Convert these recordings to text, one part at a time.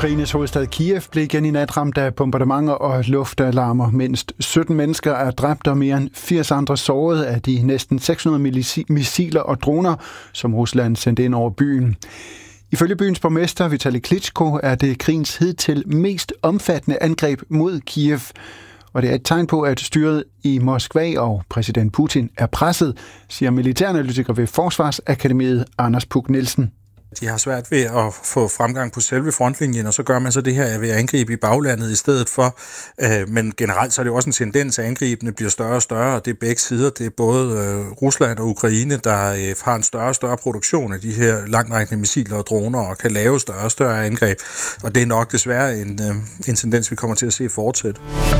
Ukraines hovedstad Kiev blev igen i nat ramt af bombardementer og luftalarmer. Mindst 17 mennesker er dræbt og mere end 80 andre såret af de næsten 600 missiler og droner, som Rusland sendte ind over byen. Ifølge byens borgmester Vitali Klitschko er det krigens hidtil mest omfattende angreb mod Kiev. Og det er et tegn på, at styret i Moskva og præsident Putin er presset, siger militæranalytiker ved Forsvarsakademiet Anders Puk Nielsen. De har svært ved at få fremgang på selve frontlinjen, og så gør man så det her ved at angribe i baglandet i stedet for. Men generelt så er det jo også en tendens, at angribene bliver større og større, og det er begge sider. Det er både Rusland og Ukraine, der har en større og større produktion af de her langtrækkende missiler og droner, og kan lave større og større angreb. Og det er nok desværre en tendens, vi kommer til at se fortsætte.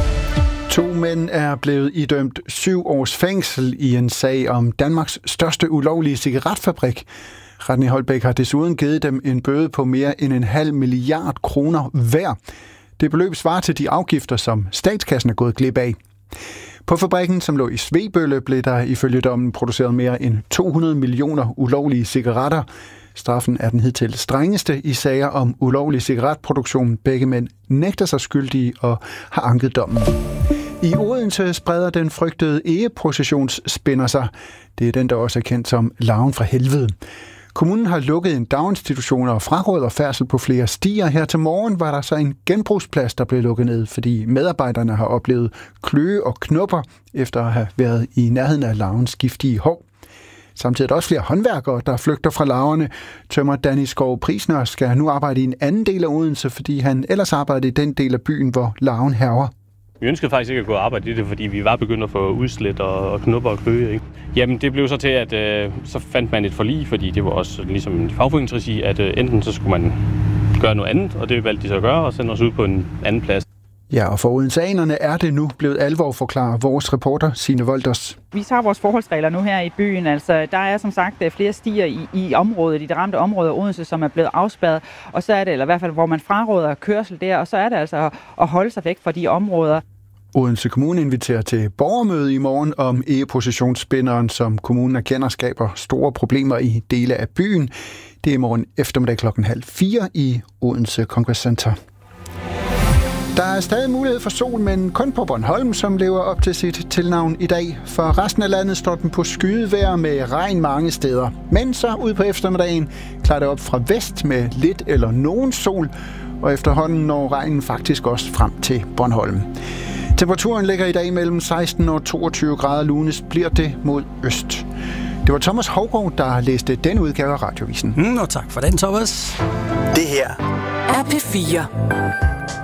2 mænd er blevet idømt 7 års fængsel i en sag om Danmarks største ulovlige cigaretfabrik. Retten i Holbæk har desuden givet dem en bøde på mere end 0,5 milliard kroner hver. Det beløb svarer til de afgifter, som statskassen er gået glip af. På fabrikken, som lå i Svebølle, blev der ifølge dommen produceret mere end 200 millioner ulovlige cigaretter. Straffen er den hidtil strengeste i sager om ulovlig cigaretproduktion. Begge mænd nægter sig skyldige og har anket dommen. I Odense spreder den frygtede egeprocessionsspinner sig. Det er den, der også er kendt som larven fra helvede. Kommunen har lukket en daginstitution og fraråder færdsel på flere stier. Her til morgen var der så en genbrugsplads, der blev lukket ned, fordi medarbejderne har oplevet kløe og knupper efter at have været i nærheden af larvens giftige hår. Samtidig er der også flere håndværkere, der flygter fra larverne. Tømrer Danny Skov Prisner skal nu arbejde i en anden del af Odense, fordi han ellers arbejder i den del af byen, hvor larven hærger. Vi ønskede faktisk ikke at gå og arbejde i det, fordi vi var begyndt at få udslæt og knupper og kløe. Ikke? Jamen det blev så til, at så fandt man et forlig, fordi det var også ligesom en fagforeningsregi, at enten så skulle man gøre noget andet, og det valgte de så at gøre, og sende os ud på en anden plads. Ja, og for odenseanerne er det nu blevet alvor, forklarer vores reporter Signe Wolders. Vi tager vores forholdsregler nu her i byen. Altså, der er som sagt flere stier i området, i det ramte område af Odense, som er blevet afspærret. Og så er det, eller i hvert fald, hvor man fraråder kørsel der, og så er det altså at holde sig væk fra de områder. Odense Kommune inviterer til borgermøde i morgen om egeprocessionsspinderen, som kommunen erkender skaber store problemer i dele af byen. Det er i morgen eftermiddag 3:30 i Odense Congress Center. Der er stadig mulighed for sol, men kun på Bornholm, som lever op til sit tilnavn i dag. For resten af landet står den på skydevejr med regn mange steder. Men så ud på eftermiddagen klarer det op fra vest med lidt eller nogen sol, og efterhånden når regnen faktisk også frem til Bornholm. Temperaturen ligger i dag mellem 16 og 22 grader. Lunest bliver det mod øst. Det var Thomas Hougaard, der læste denne udgave af Radiovisen. Og tak for den, Thomas. Det her er P4.